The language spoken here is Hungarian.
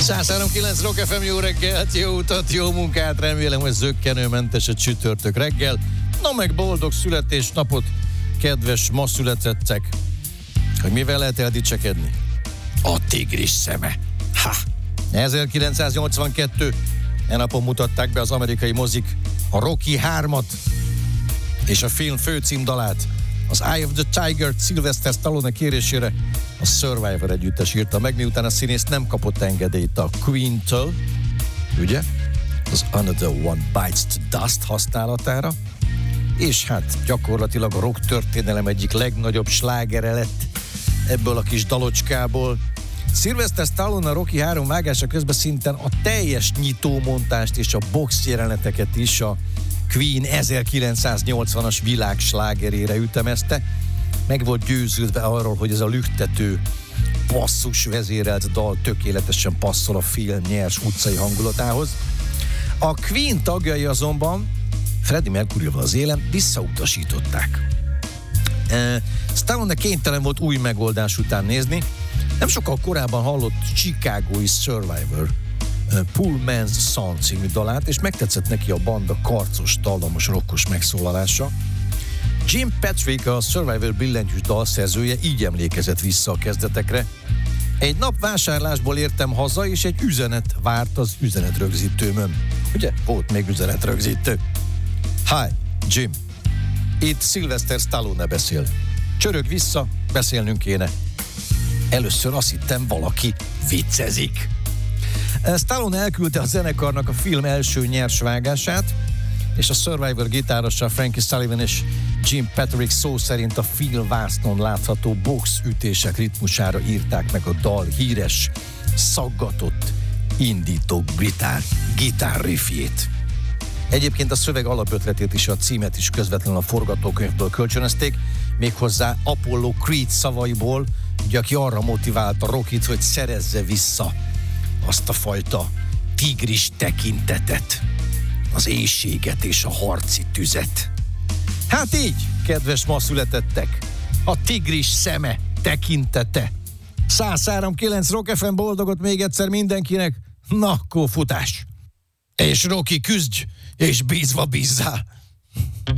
103.9 Rock FM, jó reggelt, jó utat, jó munkát, remélem, hogy zökkenőmentes a csütörtök reggel. Na meg boldog születésnapot, kedves ma születettek. Hogy mivel lehet eldicsekedni? A tigris szeme. Ha! 1982. Napon mutatták be az amerikai mozik a Rocky 3-at és a film főcímdalát. Az Eye of the Tiger Sylvester Stallone kérésére a Survivor együttes írta meg, miután a színész nem kapott engedélyt a Queen-től, ugye? Az Another One Bites the Dust használatára, és hát gyakorlatilag a rock történelem egyik legnagyobb slágere lett ebből a kis dalocskából. Sylvester Stallone a Rocky 3 vágása közben szinten a teljes nyitómontást és a box jeleneteket is a Queen 1980-as világslágerére ütemezte. Meg volt győződve arról, hogy ez a lüktető, basszus vezérelt dal tökéletesen passzol a film nyers utcai hangulatához. A Queen tagjai azonban Freddie Mercuryval az élen visszautasították. Stallone kénytelen volt új megoldás után nézni. Nem sokkal korábban hallott Chicagói Survivor Poor Man's Son című dalát, és megtetszett neki a banda karcos, dallamos, rokkos megszólalása. Jim Patrick, a Survivor billentyűs dalszerzője így emlékezett vissza a kezdetekre. Egy nap vásárlásból értem haza, és egy üzenet várt az üzenetrögzítőmön. Ugye? Volt még üzenetrögzítő. Hi, Jim. Itt Sylvester Stallone beszél. Csörög vissza, beszélnünk kéne. Először azt hittem, valaki viccezik. Stallone elküldte a zenekarnak a film első nyers vágását, és a Survivor gitárossal Frankie Sullivan és Jim Patrick szó szerint a filmvásznon látható boxütések ritmusára írták meg a dal híres, szaggatott, indító gitárriffjét. Egyébként a szöveg alapötletét és a címet is közvetlenül a forgatókönyvből kölcsönözték, méghozzá Apollo Creed szavaiból, ugye, aki arra motiválta Rockit, hogy szerezze vissza azt a fajta tigris tekintetet, az éhséget és a harci tüzet. Hát így, kedves ma születettek, a tigris szeme, tekintete. 103.9 Rock FM, boldogot még egyszer mindenkinek, na akkor futás! És Rocky, küzdj, és bízva bízzál!